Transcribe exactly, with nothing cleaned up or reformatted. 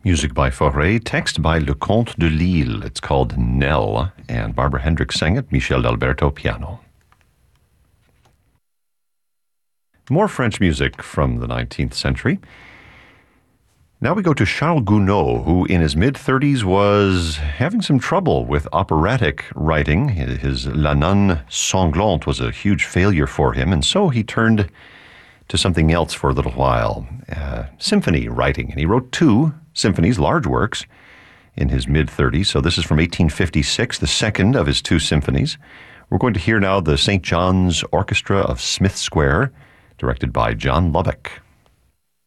Music by Fauré, text by Leconte de Lisle. It's called Nell, and Barbara Hendricks sang it, Michel D'Alberto piano. More French music from the nineteenth century. Now we go to Charles Gounod, who in his mid-thirties was having some trouble with operatic writing. His La Nonne Sanglante was a huge failure for him, and so he turned to something else for a little while, uh, symphony writing. And he wrote two symphonies, large works, in his mid-thirties. So this is from eighteen fifty-six, the second of his two symphonies. We're going to hear now the Saint John's Orchestra of Smith Square, directed by John Lubbock.